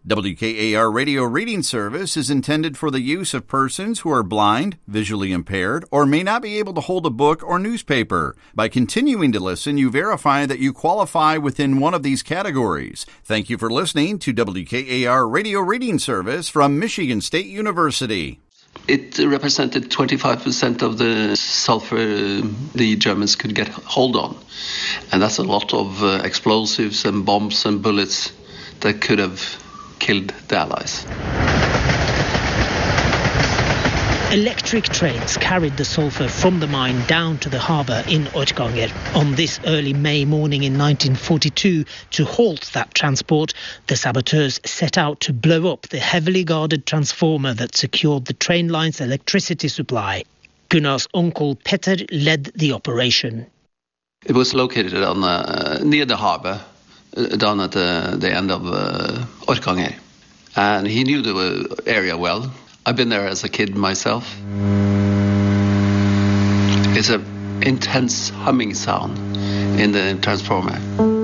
WKAR Radio Reading Service is intended for the use of persons who are blind, visually impaired, or may not be able to hold a book or newspaper. By continuing to listen, you verify that you qualify within one of these categories. Thank you for listening to WKAR Radio Reading Service from Michigan State University. It represented 25% of the sulfur the Germans could get hold on. And that's a lot of explosives and bombs and bullets that could have killed the Allies. Electric trains carried the sulphur from the mine down to the harbour in Orkanger. On this early May morning in 1942, to halt that transport, the saboteurs set out to blow up the heavily guarded transformer that secured the train line's electricity supply. Gunnar's uncle Petter led the operation. It was located on near the harbour, down at the end of Orkanger. And he knew the area well. I've been there as a kid myself. It's an intense humming sound in the transformer.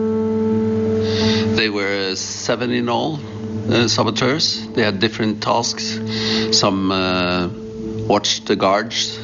They were 7 in all, saboteurs. They had different tasks. Some watched the guards,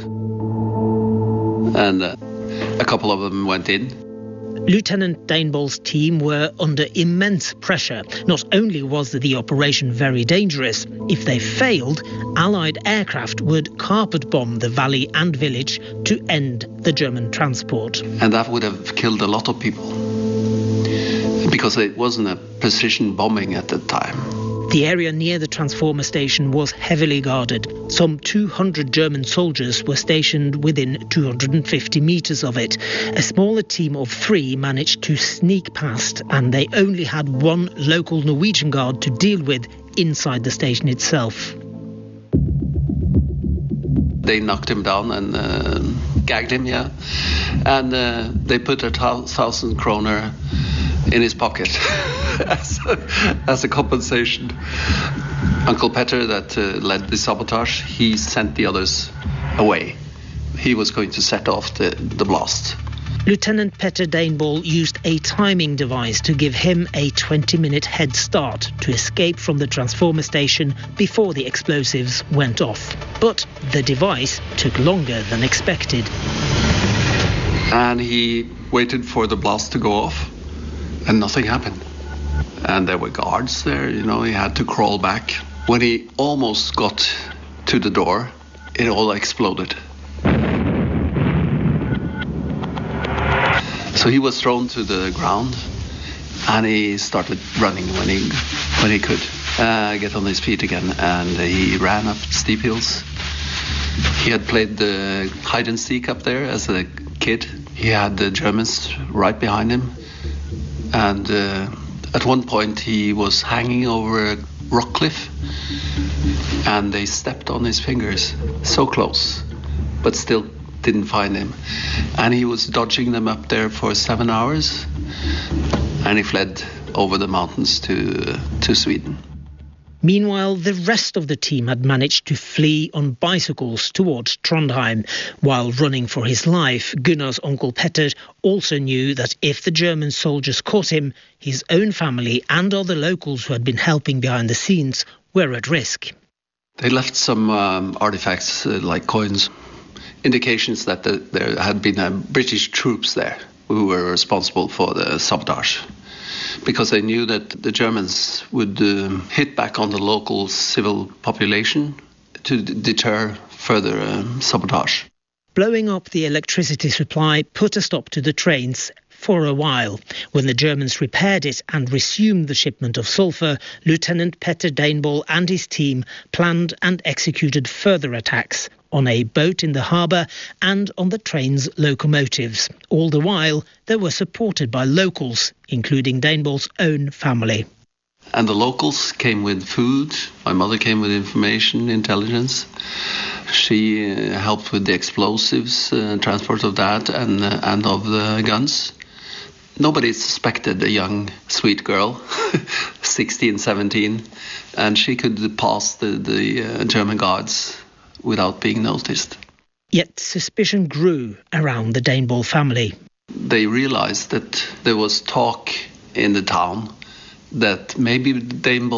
and a couple of them went in. Lieutenant Dainbol's team were under immense pressure. Not only was the operation very dangerous, if they failed, Allied aircraft would carpet bomb the valley and village to end the German transport. And that would have killed a lot of people, because it wasn't a precision bombing at the time. The area near the transformer station was heavily guarded. Some 200 German soldiers were stationed within 250 metres of it. A smaller team of 3 managed to sneak past, and they only had one local Norwegian guard to deal with inside the station itself. They knocked him down and gagged him, and they put 1,000 kroner in his pocket as a compensation. Uncle Petter, that led the sabotage, he sent the others away. He was going to set off the blast. Lieutenant Petter Dainbol used a timing device to give him a 20-minute head start to escape from the transformer station before the explosives went off. But the device took longer than expected. And he waited for the blast to go off, and nothing happened. And there were guards there, he had to crawl back. When he almost got to the door, it all exploded. So he was thrown to the ground, and he started running when he could get on his feet again. And he ran up steep hills. He had played the hide and seek up there as a kid. He had the Germans right behind him. And at one point he was hanging over a rock cliff, and they stepped on his fingers so close, but still didn't find him. And he was dodging them up there for 7 hours, and he fled over the mountains to Sweden. Meanwhile, the rest of the team had managed to flee on bicycles towards Trondheim. While running for his life, Gunnar's uncle Petter also knew that if the German soldiers caught him, his own family and other locals who had been helping behind the scenes were at risk. They left some artifacts like coins, indications that there had been British troops there who were responsible for the sabotage, because they knew that the Germans would hit back on the local civil population to deter further sabotage. Blowing up the electricity supply put a stop to the trains for a while. When the Germans repaired it and resumed the shipment of sulphur, Lieutenant Petter Dainbol and his team planned and executed further attacks on a boat in the harbour and on the train's locomotives. All the while, they were supported by locals, including Dainbol's own family. And the locals came with food. My mother came with information, intelligence. She helped with the explosives, transport of that and of the guns. Nobody suspected a young, sweet girl, 16, 17, and she could pass the German guards without being noticed. Yet suspicion grew around the Dainbol family. They realized that there was talk in the town that maybe Dainbol